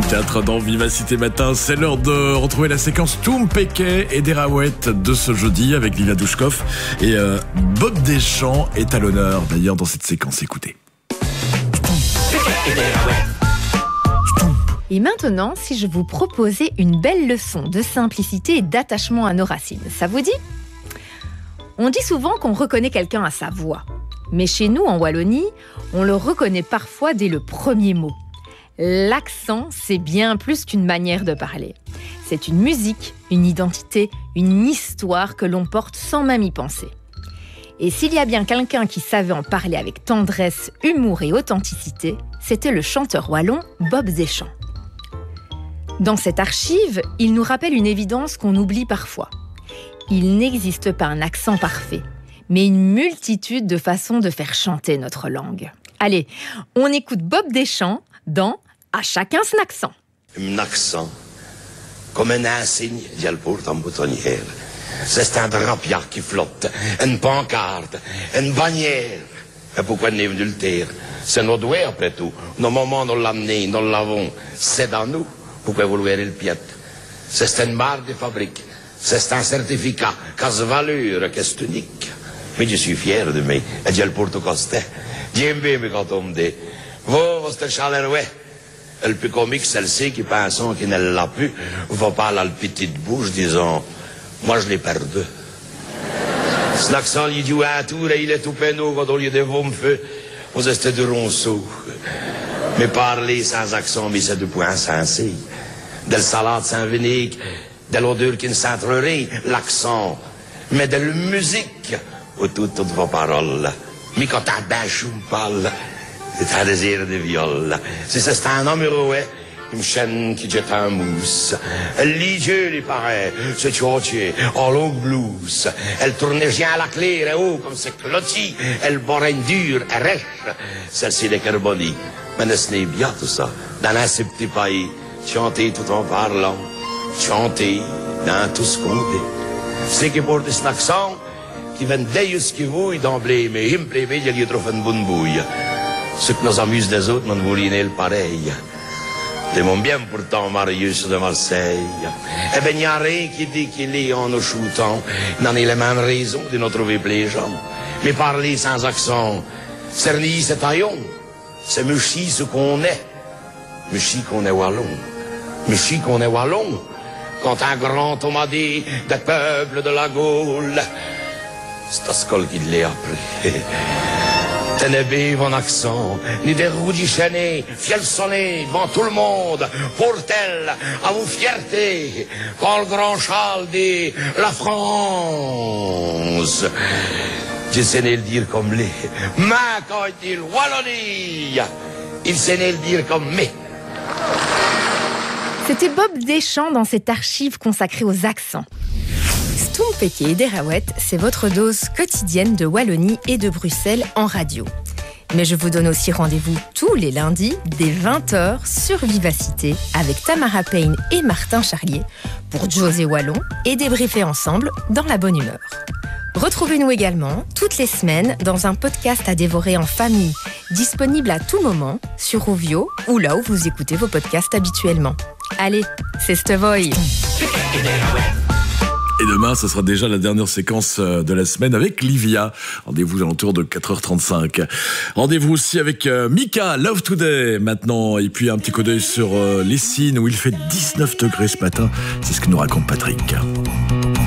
Théâtre dans Vivacité Matin, c'est l'heure de retrouver la séquence Toum Péquet et des Raouettes de ce jeudi avec Lila Douchkov et Bob Deschamps est à l'honneur d'ailleurs dans cette séquence, écoutez. Et maintenant, si je vous proposais une belle leçon de simplicité et d'attachement à nos racines, ça vous dit ? On dit souvent qu'on reconnaît quelqu'un à sa voix. Mais chez nous, en Wallonie, on le reconnaît parfois dès le premier mot. L'accent, c'est bien plus qu'une manière de parler. C'est une musique, une identité, une histoire que l'on porte sans même y penser. Et s'il y a bien quelqu'un qui savait en parler avec tendresse, humour et authenticité, c'était le chanteur wallon Bob Deschamps. Dans cette archive, il nous rappelle une évidence qu'on oublie parfois. Il n'existe pas un accent parfait, mais une multitude de façons de faire chanter notre langue. Allez, on écoute Bob Deschamps dans « À chacun son accent ». Un accent, comme un insigne, dit le porte en boutonnière. C'est un drapiard qui flotte, une pancarte, une bannière. Et pourquoi n'est venu le taire? C'est nos doigts après tout. Nos moments, nous l'amener, nous l'avons. C'est dans nous. Pourquoi vous louez le pied? C'est une marque de fabrique. C'est un certificat, casse valeur, qu'est unique. Mais je suis fier de moi. Et j'ai le porte costé. J'aime bien quand on me dit, vous, c'est le chalerouet. Le plus comique, celle-ci qui pense qu'il ne l'a plus, va parler à la petite bouche, disant, moi je l'ai perdu. C'est l'accent, il dit à tout, et il est tout pénaud quand on lui dit, vous me faites, vous êtes de ronceau. Mais parler sans accent, mais c'est du point sensé. De la salade sans vinaigre, de l'odeur qui ne s'entrerait, l'accent. Mais de la musique, où toutes vos paroles. Mais quand un bêche me parle, c'est un désir de viol. C'est un homme heureux, une chaîne qui jette un mousse. Elle lit Dieu, il paraît, c'est tchotché, en longue blouse. Elle tournait bien à la clé, et haut, comme c'est clotti. Elle borait une dure, et rêche. Celle-ci des carbonis. Mais ce n'est bien tout ça. Dans un si petit pays, chanter tout en parlant, chanter dans tout ce qu'on dit. C'est qui porte cet accent, qui vient d'ailleurs ce qui vous, d'emblée, mais il me plaît, il y a trop une bonne bouille. Ce que nous amuse des autres, nous ne voulons le pareil. C'est mon bien pourtant, Marius de Marseille. Eh ben, il n'y a rien qui dit qu'il est en nous shootant. N'en est la même raison de nous trouver plaisant. Mais parler sans accent, cernis c'est taillon. C'est Muchi ce qu'on est. Muchi qu'on est wallon. Muchi qu'on est wallon. Quand un grand homme a dit des peuples de la Gaule, c'est à ce qu'il l'a appris. Tenez mon accent, ni des roues déchaînées, fiel sonné devant tout le monde, pour-elle à vos fiertés, quand le grand Charles dit la France. Je sais le dire comme les, mais quand il dit Wallonie, il sait le dire comme mais. C'était Bob Deschamps dans cette archive consacrée aux accents. Toum Péquet et des Raouettes, c'est votre dose quotidienne de Wallonie et de Bruxelles en radio. Mais je vous donne aussi rendez-vous tous les lundis dès 20h sur Vivacité avec Tamara Payne et Martin Charlier pour José Wallon et débriefer ensemble dans la bonne humeur. Retrouvez-nous également toutes les semaines dans un podcast à dévorer en famille, disponible à tout moment sur Ovio ou là où vous écoutez vos podcasts habituellement. Allez, c'est Stevoy. Et demain, ce sera déjà la dernière séquence de la semaine avec Livia. Rendez-vous à l'entour de 4h35. Rendez-vous aussi avec Mika, Love Today, maintenant. Et puis un petit coup d'œil sur les Cygnes où il fait 19 degrés ce matin. C'est ce que nous raconte Patrick.